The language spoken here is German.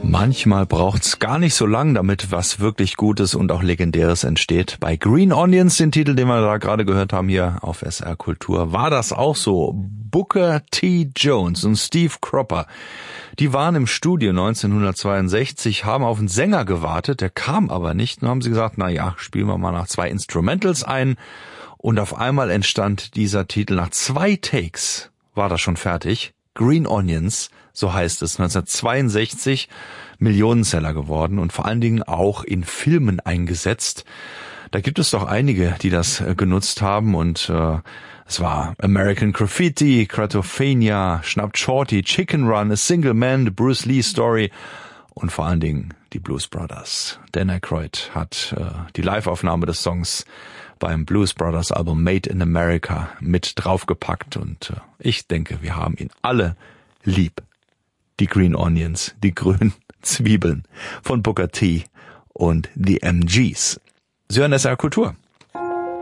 Manchmal braucht's gar nicht so lang, damit was wirklich Gutes und auch Legendäres entsteht. Bei Green Onions, den Titel, den wir da gerade gehört haben hier auf SR Kultur, war das auch so. Booker T. Jones und Steve Cropper, die waren im Studio 1962, haben auf einen Sänger gewartet, der kam aber nicht. Dann haben sie gesagt, na ja, spielen wir mal nach 2 Instrumentals ein. Und auf einmal entstand dieser Titel. Nach 2 Takes war das schon fertig. Green Onions, so heißt es, 1962 Millionenseller geworden und vor allen Dingen auch in Filmen eingesetzt. Da gibt es doch einige, die das genutzt haben und es war American Graffiti, Cratophania, Schnappt Shorty, Chicken Run, A Single Man, The Bruce Lee Story und vor allen Dingen die Blues Brothers. Dan Aykroyd hat die Live-Aufnahme des Songs beim Blues Brothers Album Made in America mit draufgepackt und ich denke, wir haben ihn alle lieb. Die Green Onions, die grünen Zwiebeln von Booker T. und die MGs. Sie hören SR Kultur.